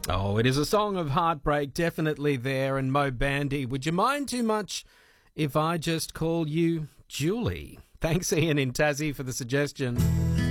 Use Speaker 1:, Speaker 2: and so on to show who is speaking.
Speaker 1: Oh, it is a song of heartbreak, definitely there. And Mo Bandy, would you mind too much if I just call you Julie? Thanks, Ian in Tassie, for the suggestion.